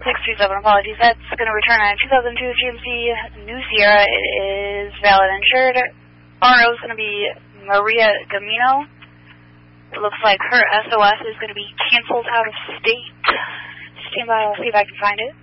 637, apologies. That's going to return on a 2002 GMC New Sierra. It is valid and insured. RO is going to be Maria Gamino. It looks like her SOS is going to be canceled out of state. Stand by, I'll see if I can find it.